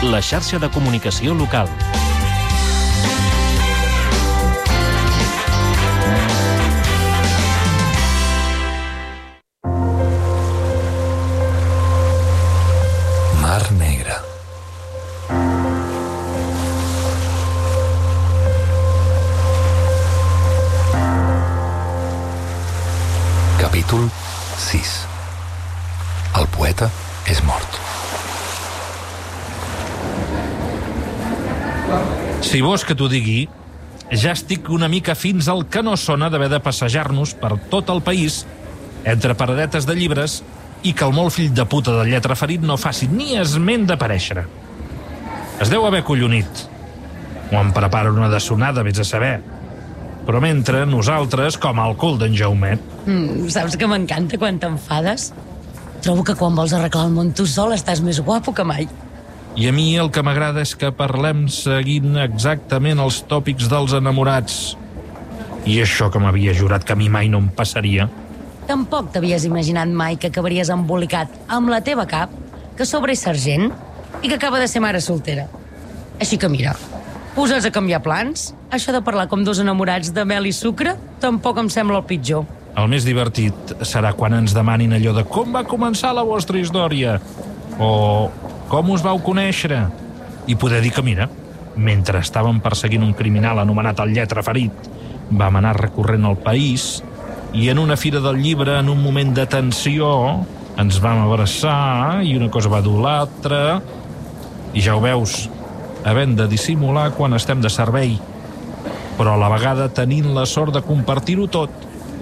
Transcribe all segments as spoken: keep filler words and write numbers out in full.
la xarxa de comunicació local. Mar Negra. Capítol sis. El poeta és mort. Si vols que t'ho digui, ja estic una mica fins al que no sona d'haver de passejar-nos per tot el país entre paradetes de llibres i que el molt fill de puta del lletraferit no faci ni esment d'aparèixer. Es deu haver collonit. O em prepara una de sonada, vés a saber. Però mentre nosaltres, com el cul d'en Jaumet. Mm, saps que m'encanta quan t'enfades? Trobo que quan vols arreglar el món tu sol estàs més guapo que mai. I a mi el que m'agrada és que parlem seguint exactament els tòpics dels enamorats. I això que m'havia jurat que a mi mai no em passaria. Tampoc t'havies imaginat mai que acabaries embolicat amb la teva cap, que sobre és sergent i que acaba de ser mare soltera. Així que mira, poses a canviar plans? Això de parlar com dos enamorats de mel i sucre tampoc em sembla el pitjor. El més divertit serà quan ens demanin allò de com va començar la vostra història o com us vau conèixer, i poder dir que, mira, mentre estàvem perseguint un criminal anomenat el Lletraferit, vam anar recorrent el país i en una fira del llibre, en un moment de tensió, ens vam abraçar i una cosa va dur l'altra, i ja ho veus, havent de dissimular quan estem de servei, però a la vegada tenint la sort de compartir-ho tot,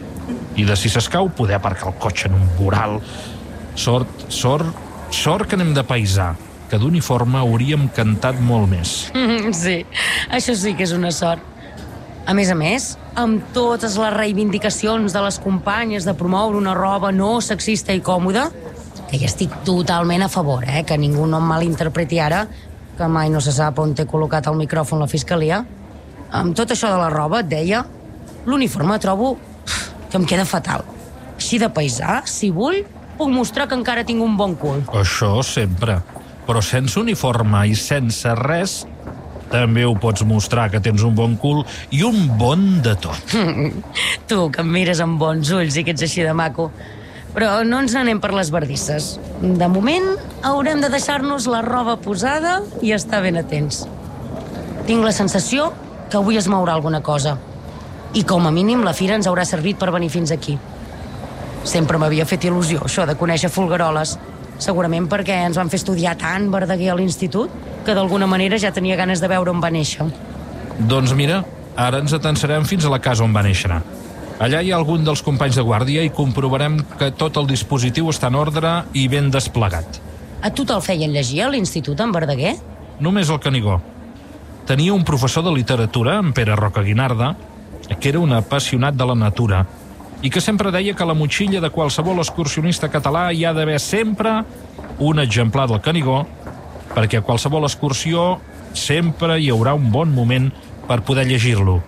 i de si s'escau poder aparcar el cotxe en un voral. Sort, sort, sort que anem de paisà, que d'uniforme hauríem cantat molt més. Mm, sí, això sí que és una sort. A més a més, amb totes les reivindicacions de les companyes de promoure una roba no sexista i còmoda, que hi estic totalment a favor, eh? Que ningú no em malinterpreti ara, que mai no se sap on té col·locat el micròfon la fiscalia. Amb tot això de la roba, et deia, l'uniforme trobo que em queda fatal. Així de paisà, si vull, puc mostrar que encara tinc un bon cul. Això sempre. Però sense uniforme i sense res, també ho pots mostrar que tens un bon cul i un bon de tot. Tu, que em mires amb bons ulls i que ets així de maco. Però no ens n'anem per les bardisses. De moment, haurem de deixar-nos la roba posada i estar ben atents. Tinc la sensació que avui es mourà alguna cosa. I com a mínim la fira ens haurà servit per venir fins aquí. Sempre m'havia fet il·lusió, això de conèixer folgueroles. Segurament perquè ens van fer estudiar tant Verdaguer a l'institut que d'alguna manera ja tenia ganes de veure on va néixer. Doncs mira, ara ens atensarem fins a la casa on va néixer. Allà hi ha algun dels companys de guàrdia i comprovarem que tot el dispositiu està en ordre i ben desplegat. A tu te'l feien llegir a l'institut en Verdaguer? Només el Canigó. Tenia un professor de literatura, en Pere Roca Guinarda, que era un apassionat de la natura i que sempre deia que a la motxilla de qualsevol excursionista català hi ha d'haver sempre un exemplar del Canigó, perquè a qualsevol excursió sempre hi haurà un bon moment per poder llegir-lo.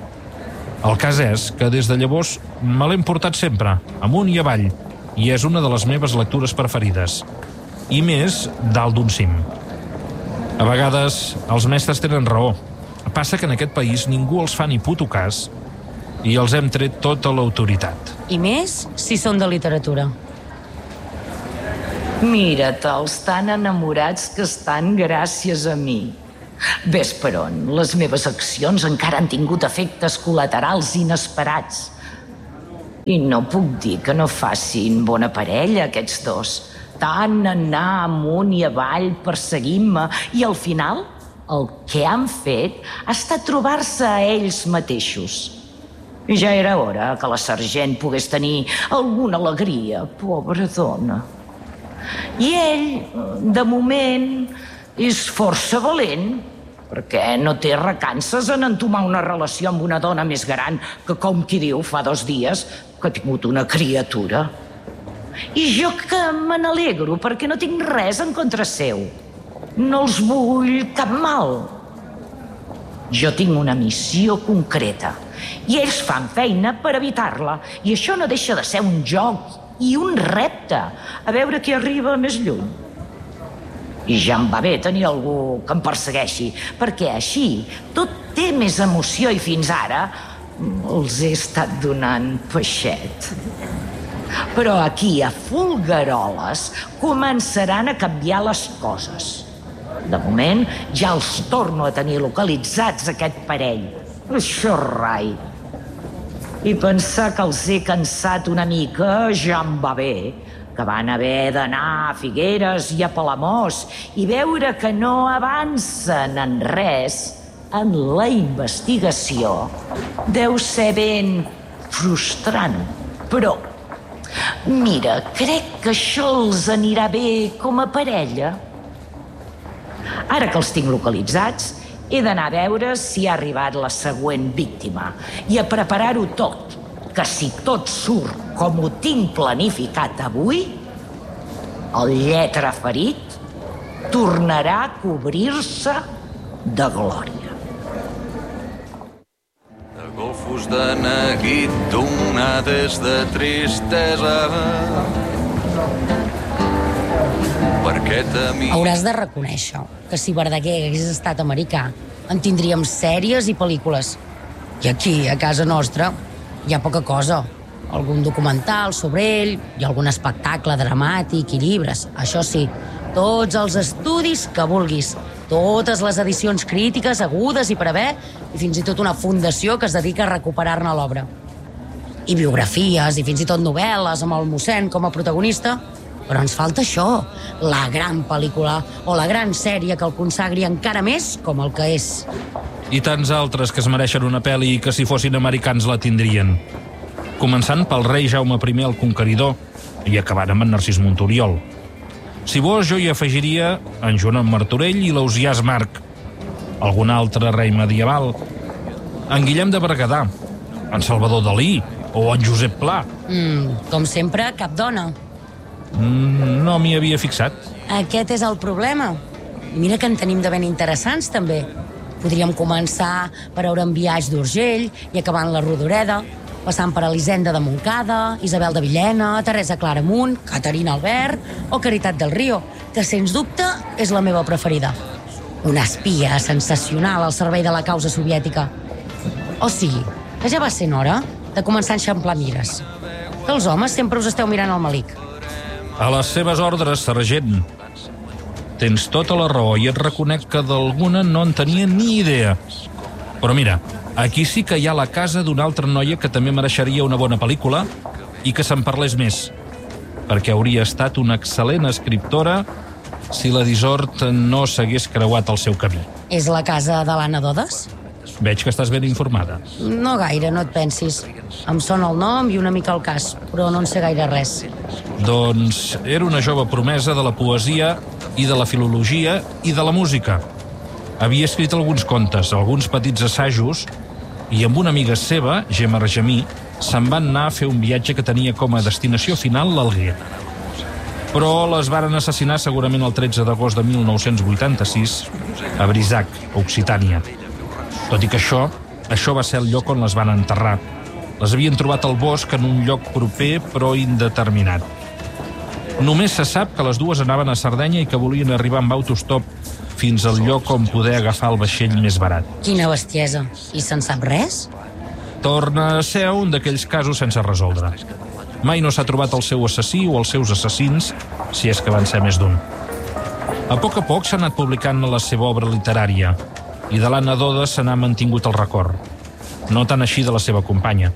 El cas és que des de llavors me l'hem portat sempre, amunt i avall, i és una de les meves lectures preferides. I més dalt d'un cim. A vegades els mestres tenen raó. Passa que en aquest país ningú els fa ni puto cas i els hem tret tota l'autoritat. I més si són de literatura. Mira-te'ls tan enamorats que estan gràcies a mi. Ves per on, les meves accions encara han tingut efectes col·laterals inesperats. I no puc dir que no facin bona parella, aquests dos. Tant anar amunt i avall perseguint-me i al final el que han fet ha estat trobar-se a ells mateixos. I ja era hora que la sergent pogués tenir alguna alegria, pobra dona. I ell, de moment, és força valent, perquè no té recances en entomar una relació amb una dona més gran que, com qui diu, fa dos dies que ha tingut una criatura. I jo que me n'alegro perquè no tinc res en contra seu. No els vull cap mal. Jo tinc una missió concreta i ells fan feina per evitar-la. I això no deixa de ser un joc i un repte, a veure qui arriba més lluny. I ja em va bé tenir algú que em persegueixi, perquè així tot té més emoció i fins ara els he estat donant peixet. Però aquí, a Folgueroles, començaran a canviar les coses. De moment, ja els torno a tenir localitzats, aquest parell. Això rai. I pensar que els he cansat una mica ja em va bé, que van haver d'anar a Figueres i a Palamós i veure que no avancen en res en la investigació deu ser ben frustrant. Però, mira, crec que això els anirà bé com a parella. Ara que els tinc localitzats, he d'anar a veure si ha arribat la següent víctima i a preparar-ho tot, que si tot surt com ho tinc planificat avui, el lletra ferit tornarà a cobrir-se de glòria. De golfos de neguit donades de tristesa. Perquè temia... Hauràs de reconèixer que si Verdaguer hagués estat americà, en tindríem sèries i pel·lícules. I aquí, a casa nostra, hi ha poca cosa. Algun documental sobre ell, i algun espectacle dramàtic i llibres. Això sí, tots els estudis que vulguis, totes les edicions crítiques agudes i per haver, i fins i tot una fundació que es dedica a recuperar-ne l'obra. I biografies, i fins i tot novel·les amb el mossèn com a protagonista. Però ens falta això, la gran pel·lícula o la gran sèrie que el consagri encara més com el que és. I tants altres que es mereixen una pel·li i que si fossin americans la tindrien. Començant pel rei Jaume primer el Conqueridor i acabant amb en Narcís Monturiol. Si vols, jo hi afegiria en Joan Martorell i l'Ausiàs Marc, algun altre rei medieval, en Guillem de Berguedà, en Salvador Dalí o en Josep Pla. Mm, com sempre, cap dona. Mm, no m'hi havia fixat. Aquest és el problema. Mira que en tenim de ben interessants, també. Podríem començar per Aurem Biaix d'Urgell i acabant la Rodoreda, passant per Elisenda de Montcada, Isabel de Villena, Teresa Claramunt, Caterina Albert o Caritat del Río, que sens dubte és la meva preferida. Una espia sensacional al servei de la causa soviètica. O sigui, que ja va sent hora de començar a enxamplar mires. Que els homes sempre us esteu mirant al melic. A les seves ordres, sergent. Tens tota la raó i et reconec que d'alguna no en tenia ni idea. Però mira, aquí sí que hi ha la casa d'una altra noia que també mereixeria una bona pel·lícula i que se'n parlés més, perquè hauria estat una excel·lent escriptora si la dissort no s'hagués creuat el seu camí. És la casa de l'Anna Dodes? Veig que estàs ben informada. No gaire, no et pensis. Em sona el nom i una mica el cas, però no en sé gaire res. Doncs era una jove promesa de la poesia i de la filologia i de la música. Havia escrit alguns contes, alguns petits assajos, i amb una amiga seva, Gemma Argemí, se'n van anar a fer un viatge que tenia com a destinació final l'Alguer. Però les varen assassinar segurament el tretze d'agost de mil nou-cents vuitanta-sis a Brisac, Occitània. Tot i que això, això va ser el lloc on les van enterrar. Les havien trobat al bosc en un lloc proper però indeterminat. Només se sap que les dues anaven a Sardenya i que volien arribar amb autostop fins al lloc on poder agafar el vaixell més barat. Quina bestiesa. I se'n sap res? Torna a ser un d'aquells casos sense resoldre. Mai no s'ha trobat el seu assassí o els seus assassins, si és que van ser més d'un. A poc a poc s'ha anat publicant la seva obra literària i de l'Anna Dodes se n'ha mantingut el record. No tant així de la seva companya.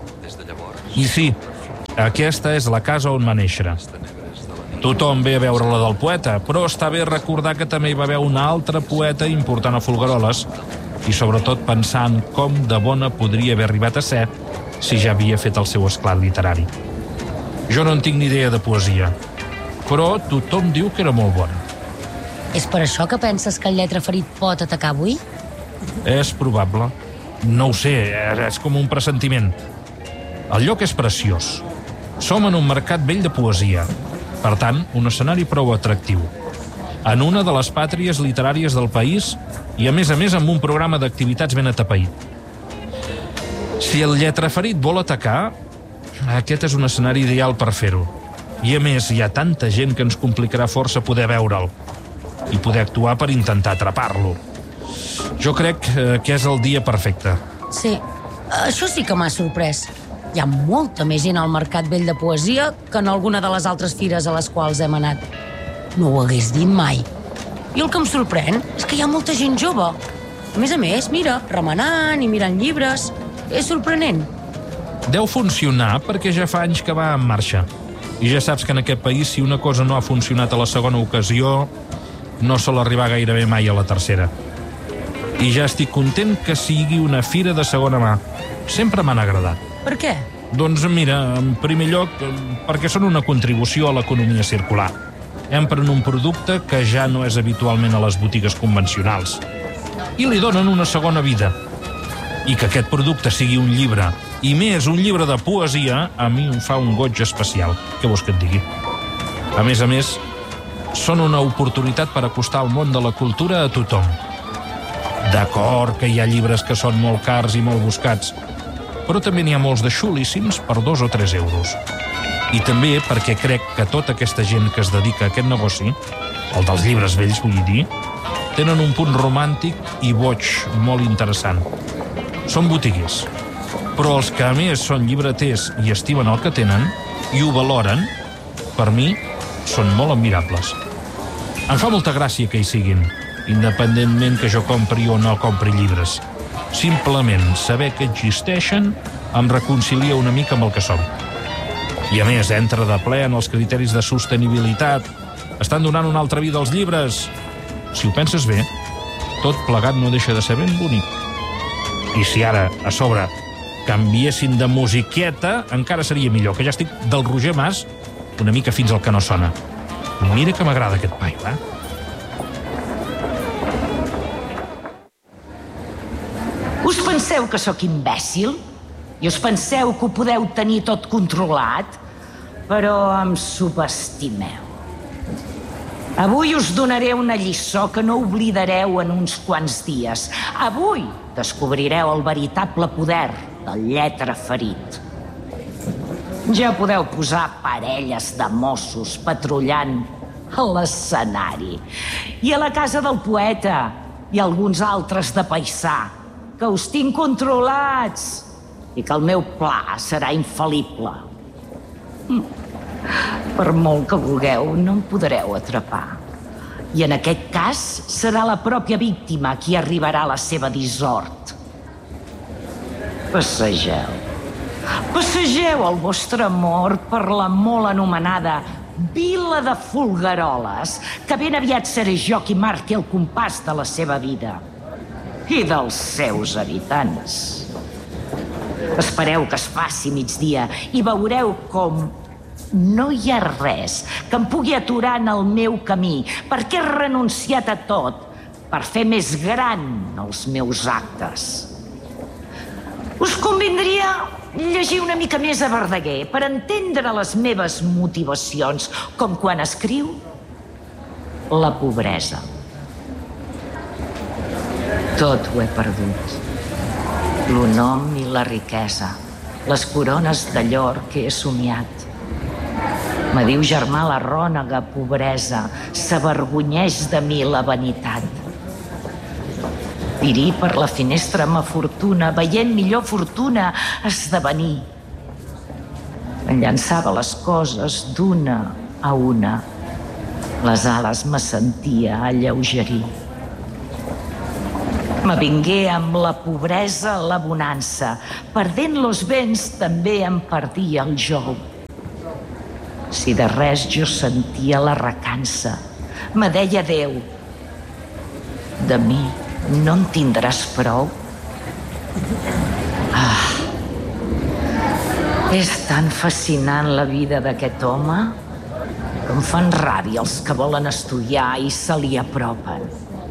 I sí, aquesta és la casa on va néixer. Tothom ve a veure la del poeta, però està bé recordar que també hi va haver un altre poeta important a Folgueroles i sobretot pensar en com de bona podria haver arribat a ser si ja havia fet el seu esclat literari. Jo no en tinc ni idea de poesia, però tothom diu que era molt bona. És per això que penses que el lletra ferit pot atacar avui? És probable. No ho sé, és com un pressentiment. El lloc és preciós. Som en un mercat vell de poesia. Per tant, un escenari prou atractiu. En una de les pàtries literàries del país i, a més a més, amb un programa d'activitats ben atapeït. Si el lletraferit vol atacar, aquest és un escenari ideal per fer-ho. I, a més, hi ha tanta gent que ens complicarà força poder veure'l. i poder actuar per intentar atrapar-lo. Jo crec que és el dia perfecte. Sí, això sí que m'ha sorprès. Hi ha molta més gent al Mercat Vell de Poesia que en alguna de les altres fires a les quals hem anat. No ho hagués dit mai. I el que em sorprèn és que hi ha molta gent jove. A més a més, mira, remenant i mirant llibres. És sorprenent. Deu funcionar perquè ja fa anys que va en marxa. I ja saps que en aquest país, si una cosa no ha funcionat a la segona ocasió, no sol arribar gairebé mai a la tercera. I ja estic content que sigui una fira de segona mà. Sempre m'han agradat. Per què? Doncs mira, en primer lloc, perquè són una contribució a l'economia circular. Empren un producte que ja no és habitualment a les botigues convencionals. I li donen una segona vida. I que aquest producte sigui un llibre, i més un llibre de poesia, a mi em fa un goig especial. Què vols que et digui? A més a més, són una oportunitat per acostar el món de la cultura a tothom. D'acord que hi ha llibres que són molt cars i molt buscats, però també n'hi ha molts de xulíssims per dos o tres euros. I també perquè crec que tota aquesta gent que es dedica a aquest negoci, el dels llibres vells vull dir, tenen un punt romàntic i boig molt interessant. Són botiguers, però els que a més són llibreters i estimen el que tenen i ho valoren, per mi són molt admirables. Em fa molta gràcia que hi siguin, independentment que jo compri o no compri llibres. Simplement saber que existeixen em reconcilia una mica amb el que som. I a més, entra de ple en els criteris de sostenibilitat. Estan donant una altra vida als llibres. Si ho penses bé, tot plegat no deixa de ser ben bonic. I si ara, a sobre, canviessin de musiqueta, encara seria millor, que ja estic del Roger Mas una mica fins al que no sona. Mira que m'agrada aquest paio, eh? Us penseu que sóc imbècil? I us penseu que ho podeu tenir tot controlat? Però em subestimeu. Avui us donaré una lliçó que no oblidareu en uns quants dies. Avui descobrireu el veritable poder del lletre ferit. Ja podeu posar parelles de Mossos patrullant a l'escenari. I a la casa del poeta i alguns altres de paisà, que us tinc controlats i que el meu pla serà infal·lible. Per molt que vulgueu, no em podreu atrapar. I en aquest cas serà la pròpia víctima qui arribarà a la seva dissort. Passegeu. Passegeu el vostre amor per la molt anomenada Vila de Folgueroles, que ben aviat seré jo qui marqui el compàs de la seva vida i dels seus habitants. Espereu que es faci migdia i veureu com no hi ha res que em pugui aturar en el meu camí, perquè he renunciat a tot per fer més gran els meus actes. Us convindria llegir una mica més a Verdaguer per entendre les meves motivacions, com quan escriu la pobresa. Tot ho he perdut. L'onom i la riquesa, les corones de llor que he somiat. Me diu germà la rònega pobresa, s'avergonyeix de mi la vanitat. Pirí per la finestra ma fortuna, veient millor fortuna esdevenir. Em llançava les coses d'una a una. Les ales me sentia alleugerir. M'avingué amb la pobresa la bonança. Perdent los béns també em perdia el jou. Si de res jo sentia la recança, me deia Déu, de mi no en tindràs prou? Ah, és tan fascinant la vida d'aquest home que em fan ràbia els que volen estudiar i se li apropen.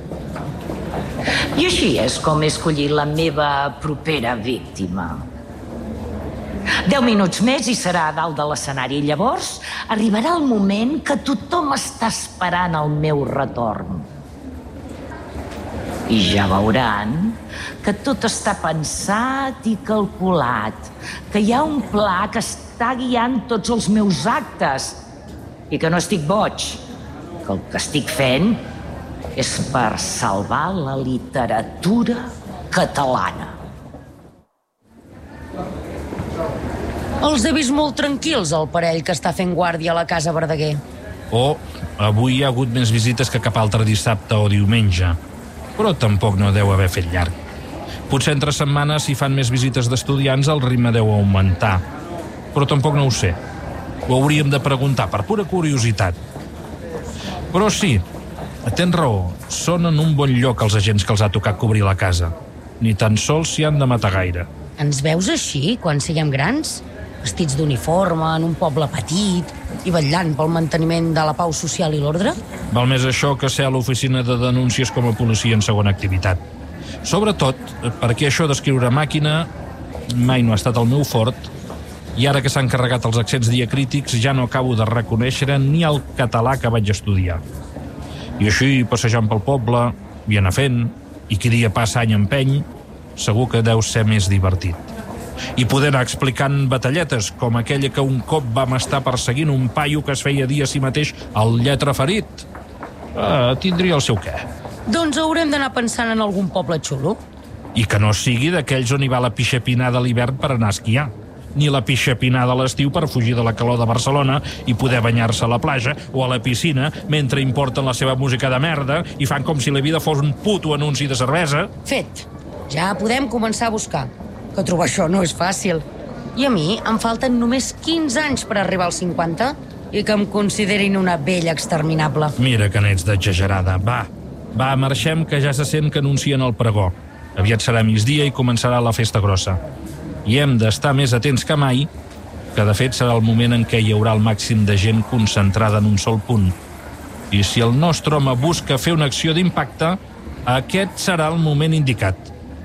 I així és com he escollit la meva propera víctima. Deu minuts més i serà a dalt de l'escenari. I llavors arribarà el moment que tothom està esperant el meu retorn. I ja veuran que tot està pensat i calculat, que hi ha un pla que està guiant tots els meus actes i que no estic boig, que el que estic fent és per salvar la literatura catalana. Els he vist molt tranquils, el parell que està fent guàrdia a la Casa Verdaguer. O avui hi ha hagut més visites que cap altre dissabte o diumenge, però tampoc no deu haver fet llarg. Potser entre setmanes, si fan més visites d'estudiants, el ritme deu augmentar, però tampoc no ho sé. Ho hauríem de preguntar, per pura curiositat. Però sí, tens raó, són en un bon lloc els agents que els ha tocat cobrir la casa. Ni tan sols s'hi han de matar gaire. Ens veus així, quan siguem grans? Vestits d'uniforme, en un poble petit i vetllant pel manteniment de la pau social i l'ordre? Val més això que ser a l'oficina de denúncies com a policia en segona activitat. Sobretot perquè això d'escriure màquina mai no ha estat el meu fort, i ara que s'han carregat els accents diacrítics ja no acabo de reconèixer ni el català que vaig estudiar. I així, passejant pel poble, i anar fent, i qui dia passa any empeny, segur que deu ser més divertit. I poder anar explicant batalletes, com aquella que un cop vam estar perseguint un paio que es feia dir a si mateix el lletraferit. Ah, tindria el seu què. Doncs haurem d'anar pensant en algun poble xulo. I que no sigui d'aquells on hi va la pixapinada a l'hivern per anar a esquiar, ni la pixapinada a l'estiu per fugir de la calor de Barcelona i poder banyar-se a la platja o a la piscina mentre importen la seva música de merda i fan com si la vida fos un puto anunci de cervesa. Fet. Ja podem començar a buscar. Que trobar això no és fàcil. I a mi em falten només quinze anys per arribar als cinquanta i que em considerin una vella exterminable. Mira que n'ets d'exagerada. Va, va, marxem, que ja se sent que anuncien el pregó. Aviat serà migdia i començarà la festa grossa. I hem d'estar més atents que mai, que de fet serà el moment en què hi haurà el màxim de gent concentrada en un sol punt. I si el nostre home busca fer una acció d'impacte, aquest serà el moment indicat.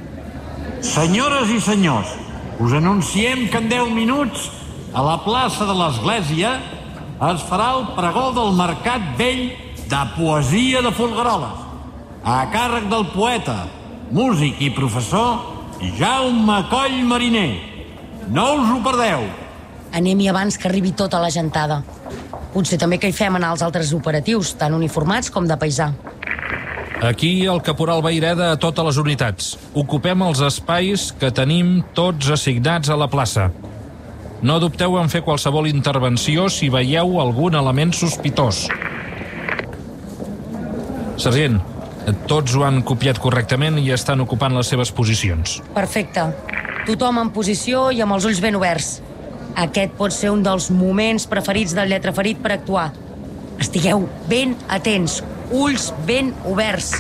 Senyores i senyors, us anunciem que en deu minuts a la plaça de l'Església es farà el pregó del Mercat Vell de Poesia de Folgueroles, a càrrec del poeta, músic i professor Jaume Coll Mariner. No us ho perdeu. Anem-hi abans que arribi tota la gentada. Potser també que hi fem anar als altres operatius, tant uniformats com de paisà. Aquí el caporal Vaireda a totes les unitats. Ocupem els espais que tenim tots assignats a la plaça. No dubteu en fer qualsevol intervenció si veieu algun element sospitós. Sergent, tots ho han copiat correctament i estan ocupant les seves posicions. Perfecte. Tothom en posició i amb els ulls ben oberts. Aquest pot ser un dels moments preferits del lletraferit per actuar. Estigueu ben atents, ulls ben oberts.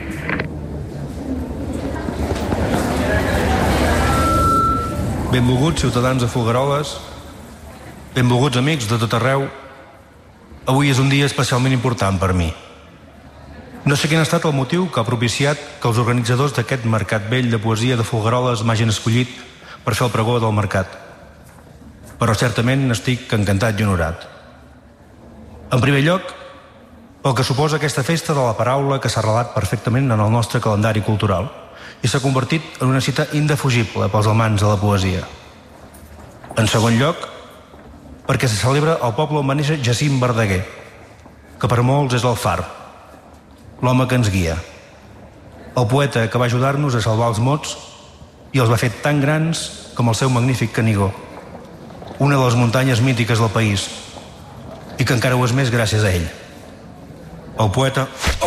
Benvolguts ciutadans de Folgueroles, benvolguts amics de tot arreu. Avui és un dia especialment important per mi. No sé quin ha estat el motiu que ha propiciat que els organitzadors d'aquest Mercat Vell de Poesia de Folgueroles m'hagin escollit per fer el pregó del mercat. Però certament estic encantat i honorat. En primer lloc, pel que suposa aquesta festa de la paraula que s'ha arrelat perfectament en el nostre calendari cultural i s'ha convertit en una cita indefugible pels amants de la poesia. En segon lloc, perquè se celebra el poble on va néixer Jacint Verdaguer, que per molts és el far, l'home que ens guia, el poeta que va ajudar-nos a salvar els mots i els va fer tan grans com el seu magnífic Canigó, una de les muntanyes mítiques del país, i que encara ho és més gràcies a ell. El poeta... Oh!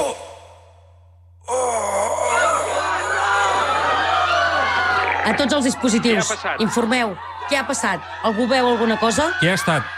A tots els dispositius, informeu. Què ha passat? Algú veu alguna cosa? Què ha estat?